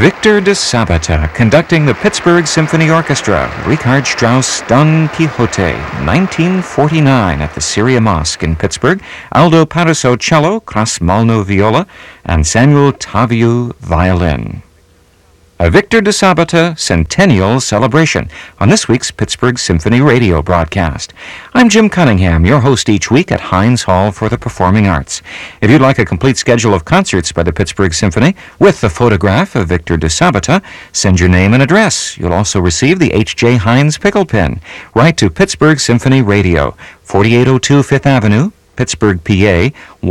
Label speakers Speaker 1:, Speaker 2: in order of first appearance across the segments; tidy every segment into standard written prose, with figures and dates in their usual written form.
Speaker 1: Victor de Sabata conducting the Pittsburgh Symphony Orchestra, Richard Strauss' Don Quixote, 1949 at the Syria Mosque in Pittsburgh, Aldo Pariso cello, Cras Malno viola, and Samuel Taviu violin. A Victor de Sabata Centennial Celebration on this week's Pittsburgh Symphony Radio broadcast. I'm Jim Cunningham, your host each week at Heinz Hall for the Performing Arts. If you'd like a complete schedule of concerts by the Pittsburgh Symphony with the photograph of Victor de Sabata, send your name and address. You'll also receive the H.J. Heinz Pickle Pin. Write to Pittsburgh Symphony Radio, 4802 Fifth Avenue, Pittsburgh, PA,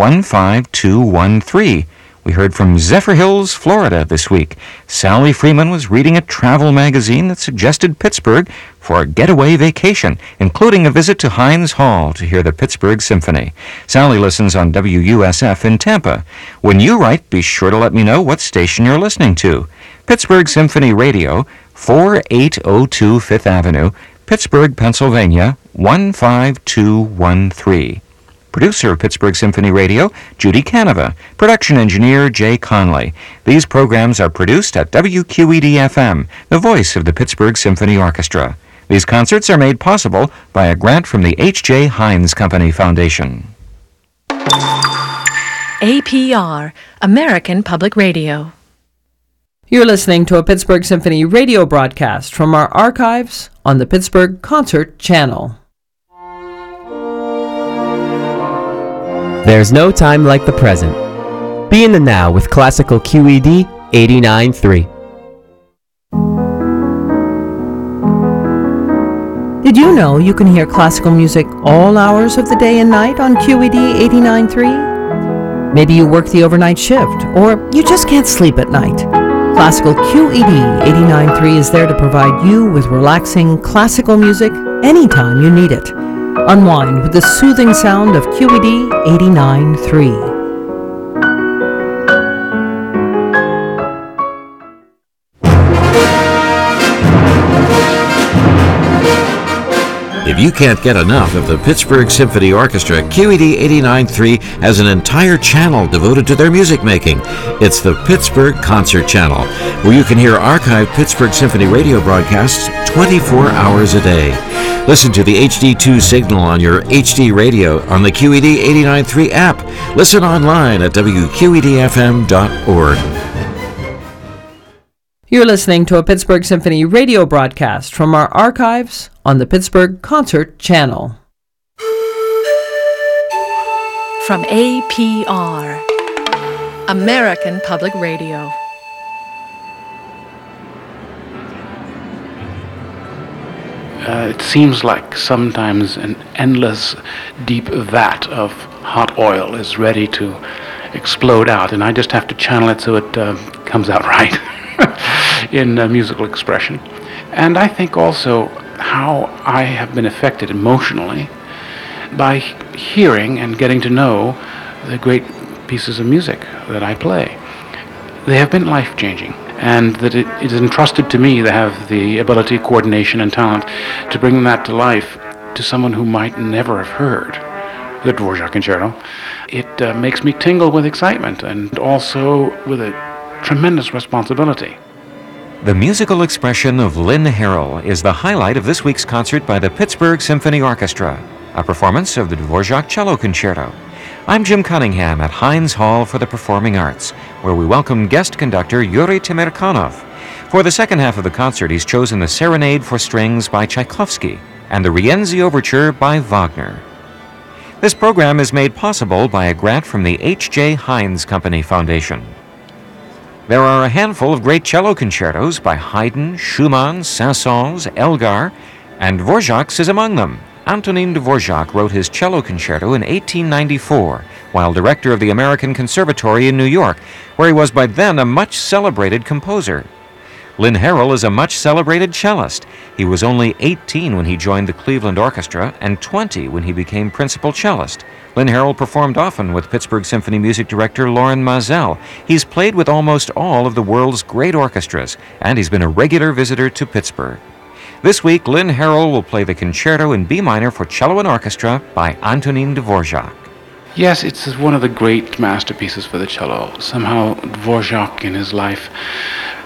Speaker 1: 15213. We heard from Zephyr Hills, Florida this week. Sally Freeman was reading a travel magazine that suggested Pittsburgh for a getaway vacation, including a visit to Heinz Hall to hear the Pittsburgh Symphony. Sally listens on WUSF in Tampa. When you write, be sure to let me know what station you're listening to. Pittsburgh Symphony Radio, 4802 Fifth Avenue, Pittsburgh, Pennsylvania, 15213. Producer of Pittsburgh Symphony Radio, Judy Canova. Production engineer, Jay Conley. These programs are produced at WQED-FM, the voice of the Pittsburgh Symphony Orchestra. These concerts are made possible by a grant from the H.J. Heinz Company Foundation.
Speaker 2: APR, American Public Radio.
Speaker 3: You're listening to a Pittsburgh Symphony Radio broadcast from our archives on the Pittsburgh Concert Channel.
Speaker 4: There's no time like the present. Be in the now with Classical QED 89.3.
Speaker 3: Did you know you can hear classical music all hours of the day and night on QED 89.3? Maybe you work the overnight shift, or you just can't sleep at night. Classical QED 89.3 is there to provide you with relaxing classical music anytime you need it. Unwind with the soothing sound of QED 89.3.
Speaker 5: If you can't get enough of the Pittsburgh Symphony Orchestra, QED 89.3 has an entire channel devoted to their music making. It's the Pittsburgh Concert Channel, where you can hear archived Pittsburgh Symphony radio broadcasts 24 hours a day. Listen to the HD2 signal on your HD radio on the QED 89.3 app. Listen online at WQEDFM.org.
Speaker 3: You're listening to a Pittsburgh Symphony radio broadcast from our archives on the Pittsburgh Concert Channel.
Speaker 2: From APR, American Public Radio.
Speaker 6: It seems like sometimes an endless, deep vat of hot oil is ready to explode out, and I just have to channel it so it comes out right in musical expression. And I think also how I have been affected emotionally by hearing and getting to know the great pieces of music that I play. They have been life-changing, and that it is entrusted to me to have the ability, coordination, and talent to bring that to life to someone who might never have heard the Dvorak Concerto. It makes me tingle with excitement and also with a tremendous responsibility.
Speaker 1: The musical expression of Lynn Harrell is the highlight of this week's concert by the Pittsburgh Symphony Orchestra, a performance of the Dvorak Cello Concerto. I'm Jim Cunningham at Heinz Hall for the Performing Arts, where we welcome guest conductor Yuri Timirkanov. For the second half of the concert, he's chosen the Serenade for Strings by Tchaikovsky and the Rienzi Overture by Wagner. This program is made possible by a grant from the H.J. Heinz Company Foundation. There are a handful of great cello concertos by Haydn, Schumann, Saint-Saëns, Elgar, and Dvorak's is among them. Antonin Dvorak wrote his cello concerto in 1894 while director of the American Conservatory in New York, where he was by then a much celebrated composer. Lynn Harrell is a much celebrated cellist. He was only 18 when he joined the Cleveland Orchestra and 20 when he became principal cellist. Lynn Harrell performed often with Pittsburgh Symphony music director Loren Mazel. He's played with almost all of the world's great orchestras, and he's been a regular visitor to Pittsburgh. This week, Lynn Harrell will play the Concerto in B minor for cello and orchestra by Antonin Dvorak.
Speaker 6: Yes, it's one of the great masterpieces for the cello. Somehow Dvorak in his life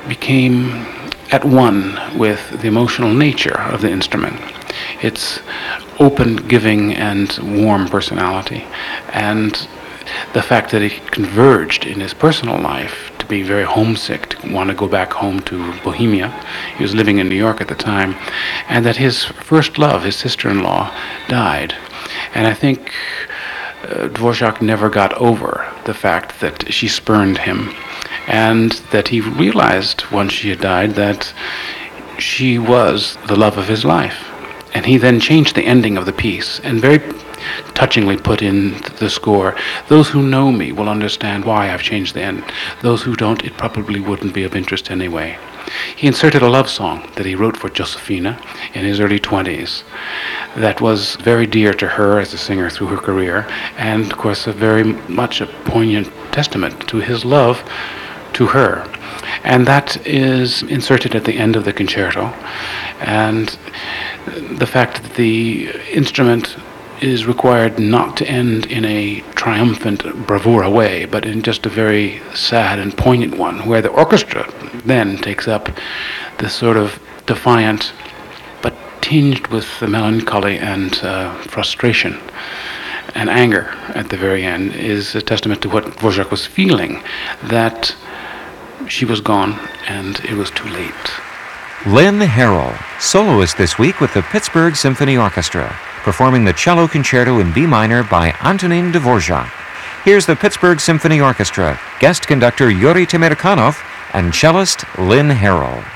Speaker 6: became at one with the emotional nature of the instrument. Its open, giving, and warm personality, and the fact that it converged in his personal life to be very homesick, to want to go back home to Bohemia. He was living in New York at the time, and that his first love, his sister-in-law, died. And I think Dvorak never got over the fact that she spurned him, and that he realized once she had died that she was the love of his life. And he then changed the ending of the piece and very touchingly put in the score, "Those who know me will understand why I've changed the end. Those who don't, it probably wouldn't be of interest anyway." He inserted a love song that he wrote for Josefina in his early 20s that was very dear to her as a singer through her career, and of course very much a poignant testament to his love to her. And that is inserted at the end of the concerto. And the fact that the instrument is required not to end in a triumphant bravura way, but in just a very sad and poignant one, where the orchestra then takes up this sort of defiant, but tinged with the melancholy and frustration and anger at the very end, is a testament to what Dvorak was feeling, that she was gone and it was too late.
Speaker 1: Lynn Harrell, soloist this week with the Pittsburgh Symphony Orchestra, performing the cello concerto in B minor by Antonin Dvorak. Here's the Pittsburgh Symphony Orchestra, guest conductor Yuri Temirkanov, and cellist Lynn Harrell.